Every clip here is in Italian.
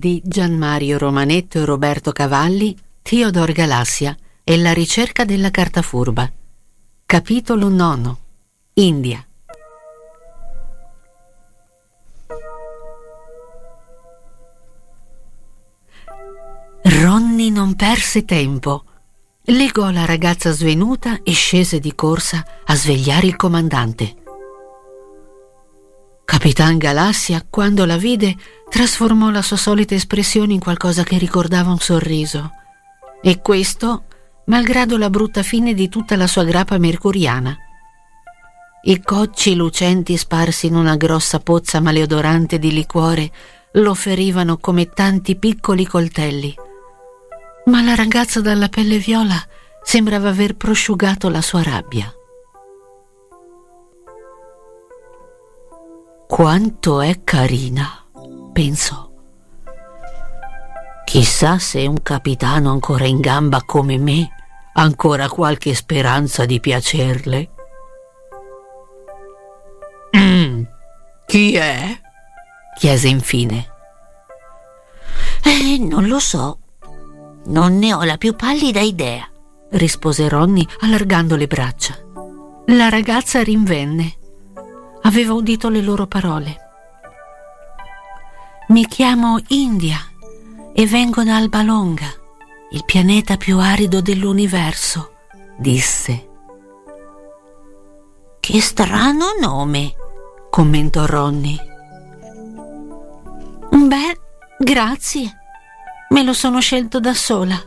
di Gianmario Romanetto e Roberto Cavalli, Theodor Galassia e la ricerca della carta furba. Capitolo 9. India. Ronny non perse tempo. Legò la ragazza svenuta e scese di corsa a svegliare il comandante. Capitan Galassia, quando la vide, trasformò la sua solita espressione in qualcosa che ricordava un sorriso. E questo, malgrado la brutta fine di tutta la sua grappa mercuriana. I cocci lucenti sparsi in una grossa pozza maleodorante di liquore lo ferivano come tanti piccoli coltelli. Ma la ragazza dalla pelle viola sembrava aver prosciugato la sua rabbia. Quanto è carina, pensò. Chissà se un capitano ancora in gamba come me ha ancora qualche speranza di piacerle. Chi è? Chiese infine. Non lo so. Non ne ho la più pallida idea, rispose Ronny allargando le braccia. La ragazza rinvenne. Aveva udito le loro parole. Mi chiamo India e vengo da Alba Longa, il pianeta più arido dell'universo, disse. Che strano nome, commentò Ronny. Beh, grazie. Me lo sono scelto da sola.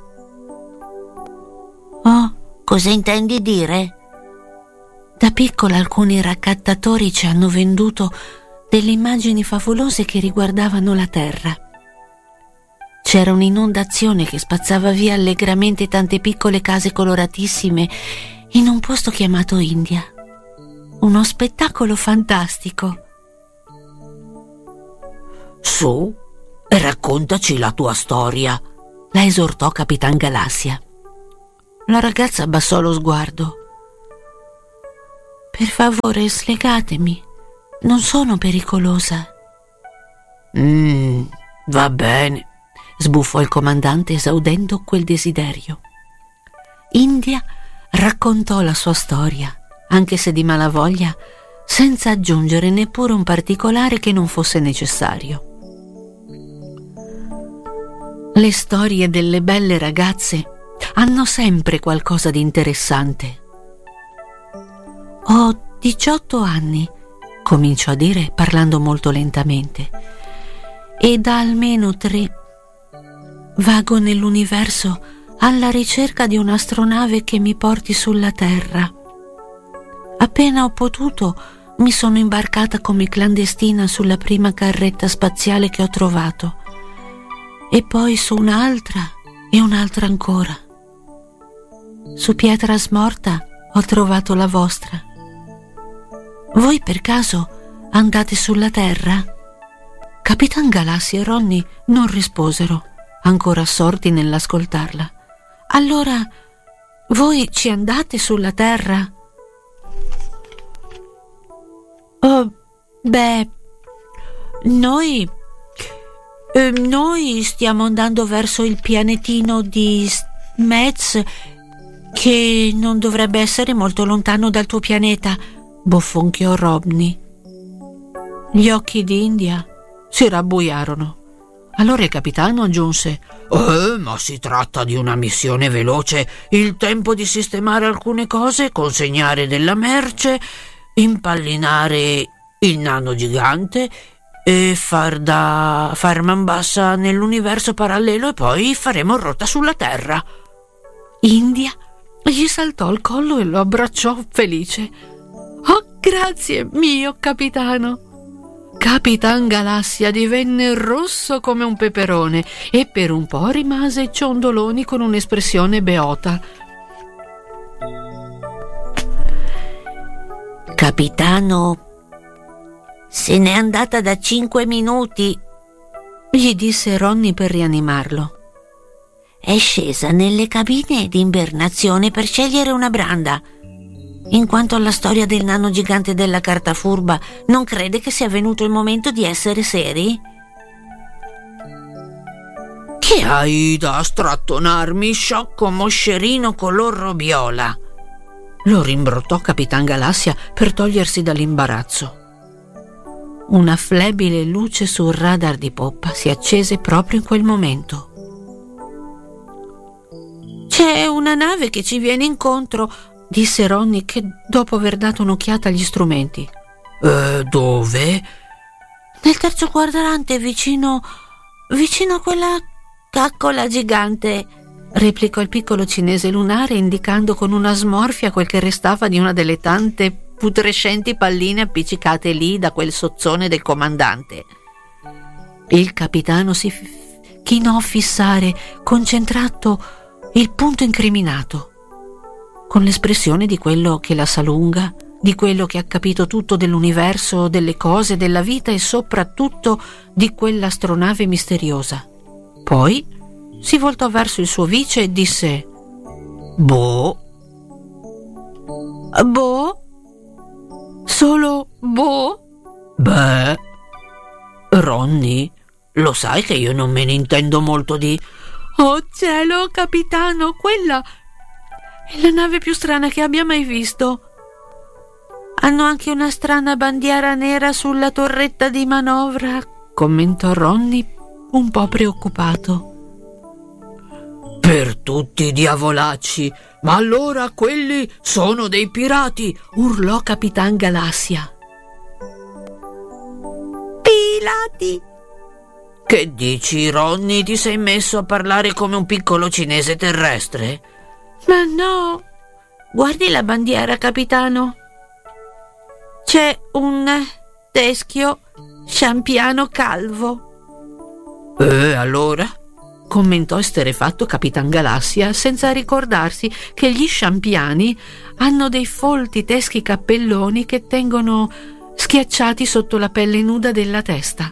Oh, cosa intendi dire? Da piccola alcuni raccattatori ci hanno venduto delle immagini favolose che riguardavano la Terra. C'era un'inondazione che spazzava via allegramente tante piccole case coloratissime in un posto chiamato India. Uno spettacolo fantastico. Su, raccontaci la tua storia, la esortò Capitan Galassia. La ragazza abbassò lo sguardo. Per favore, slegatemi. Non sono pericolosa. Va bene, sbuffò il comandante esaudendo quel desiderio. India raccontò la sua storia, anche se di malavoglia, senza aggiungere neppure un particolare che non fosse necessario. Le storie delle belle ragazze hanno sempre qualcosa di interessante. Ho 18 anni, cominciò a dire parlando molto lentamente, e da almeno 3 vago nell'universo alla ricerca di un'astronave che mi porti sulla Terra. Appena ho potuto mi sono imbarcata come clandestina sulla prima carretta spaziale che ho trovato, e poi su un'altra e un'altra ancora. Su pietra smorta ho trovato la vostra. Voi per caso andate sulla Terra? Capitan Galassia e Ronny non risposero, ancora assorti nell'ascoltarla. Allora, voi ci andate sulla Terra? Oh, beh, noi stiamo andando verso il pianetino di Metz, che non dovrebbe essere molto lontano dal tuo pianeta, bofonchiò Ronny. Gli occhi di India si rabbuiarono. Allora il capitano aggiunse: ma si tratta di una missione veloce, il tempo di sistemare alcune cose, consegnare della merce, impallinare il nano gigante e far man bassa nell'universo parallelo, e poi faremo rotta sulla Terra. India gli saltò al collo e lo abbracciò felice. Oh, grazie mio capitano. Capitan Galassia divenne rosso come un peperone e per un po' rimase ciondoloni con un'espressione beota. Capitano, se n'è andata da 5 minuti, gli disse Ronny per rianimarlo. È scesa nelle cabine di ibernazione per scegliere una branda. In quanto alla storia del nano gigante della carta furba, non crede che sia venuto il momento di essere seri? Che hai da strattonarmi, sciocco moscerino color robiola? Lo rimbrottò Capitan Galassia per togliersi dall'imbarazzo. Una flebile luce sul radar di poppa si accese proprio in quel momento. «C'è una nave che ci viene incontro», disse Ronny, che dopo aver dato un'occhiata agli strumenti. Dove? «Nel terzo quadrante, vicino a quella caccola gigante», replicò il piccolo cinese lunare, indicando con una smorfia quel che restava di una delle tante putrescenti palline appiccicate lì da quel sozzone del comandante. Il capitano si chinò a fissare, concentrato, il punto incriminato, con l'espressione di quello che la sa lunga, di quello che ha capito tutto dell'universo, delle cose, della vita e soprattutto di quell'astronave misteriosa. Poi si voltò verso il suo vice e disse: «Boh?» «Boh? Solo boh?» «Beh, Ronny, lo sai che io non me ne intendo molto di...» «Oh cielo, capitano, quella è la nave più strana che abbia mai visto. Hanno anche una strana bandiera nera sulla torretta di manovra», commentò Ronny, un po' preoccupato. «Per tutti i diavolacci, ma allora quelli sono dei pirati!» urlò Capitan Galassia. «Pirati!» «Che dici, Ronny? Ti sei messo a parlare come un piccolo cinese terrestre?» «Ma no! Guardi la bandiera, capitano. C'è un teschio sciampiano calvo». Allora?» commentò esterrefatto Capitan Galassia, senza ricordarsi che gli sciampiani hanno dei folti teschi cappelloni che tengono schiacciati sotto la pelle nuda della testa.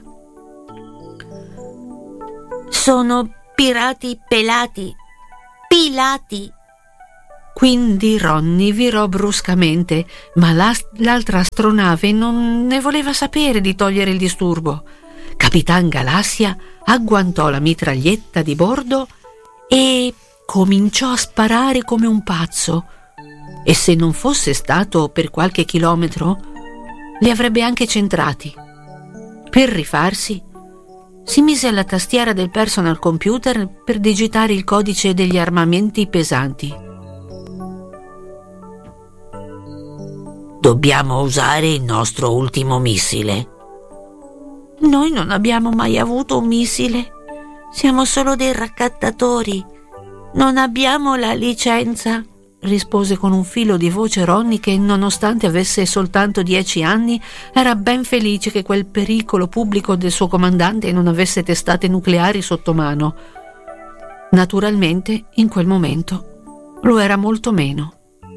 «Sono pirati pelati, pilati!» Quindi Ronny virò bruscamente, ma l'altra astronave non ne voleva sapere di togliere il disturbo. Capitan Galassia agguantò la mitraglietta di bordo e cominciò a sparare come un pazzo. E se non fosse stato per qualche chilometro, li avrebbe anche centrati. Per rifarsi, si mise alla tastiera del personal computer per digitare il codice degli armamenti pesanti. «Dobbiamo usare il nostro ultimo missile». «Noi non abbiamo mai avuto un missile. Siamo solo dei raccattatori. Non abbiamo la licenza», rispose con un filo di voce Ronny, che, nonostante avesse soltanto 10 anni, era ben felice che quel pericolo pubblico del suo comandante non avesse testate nucleari sotto mano. Naturalmente, in quel momento, lo era molto meno.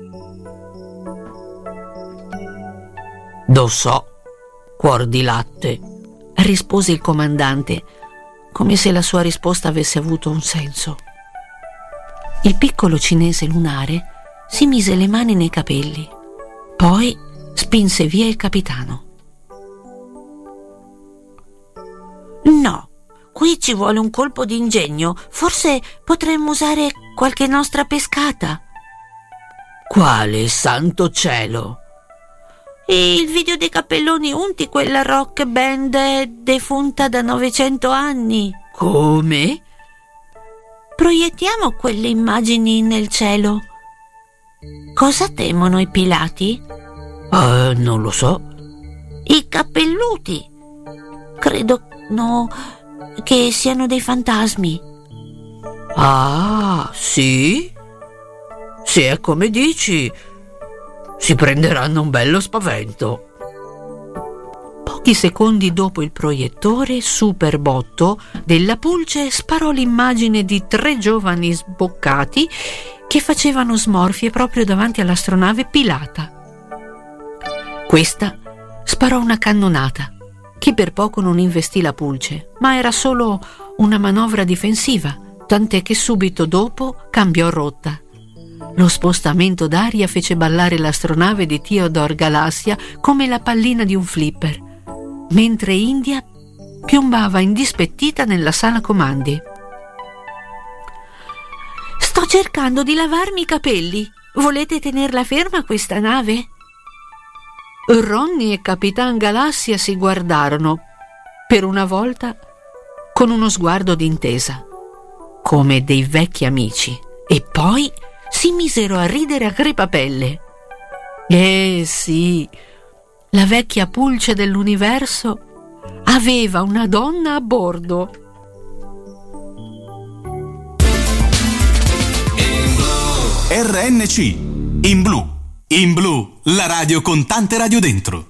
«Lo so, cuor di latte», rispose il comandante, come se la sua risposta avesse avuto un senso. Il piccolo cinese lunare si mise le mani nei capelli, poi spinse via il capitano. «No, qui ci vuole un colpo di ingegno. Forse potremmo usare qualche nostra pescata». «Quale, santo cielo?» «Il video dei cappelloni unti, quella rock band è defunta da 900 anni». «Come?» «Proiettiamo quelle immagini nel cielo. Cosa temono i pilati?» Non lo so». «I cappelluti. Credo che siano dei fantasmi». «Ah, sì? Se è come dici, si prenderanno un bello spavento». Pochi secondi dopo il proiettore super botto della pulce sparò l'immagine di 3 giovani sboccati che facevano smorfie proprio davanti all'astronave pilata. Questa sparò una cannonata che per poco non investì la pulce, ma era solo una manovra difensiva, tant'è che subito dopo cambiò rotta. Lo spostamento d'aria fece ballare l'astronave di Theodore Galassia come la pallina di un flipper, mentre India piombava indispettita nella sala comandi. cercando di lavarmi i capelli. Volete tenerla ferma questa nave? Ronny e Capitan Galassia si guardarono, per una volta, con uno sguardo d'intesa, come dei vecchi amici, e poi si misero a ridere a crepapelle. Sì, la vecchia pulce dell'universo aveva una donna a bordo. RNC, in blu, la radio con tante radio dentro.